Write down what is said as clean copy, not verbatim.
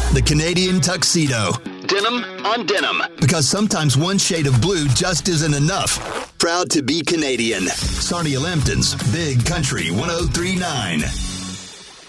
The Canadian tuxedo. Denim on denim. Because sometimes one shade of blue just isn't enough. Proud to be Canadian. Sarnia Lambton's Big Country 103.9.